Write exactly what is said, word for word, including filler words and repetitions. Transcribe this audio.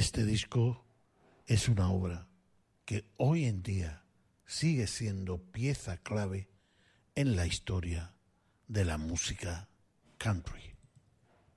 este disco es una obra que hoy en día sigue siendo pieza clave en la historia de la música country.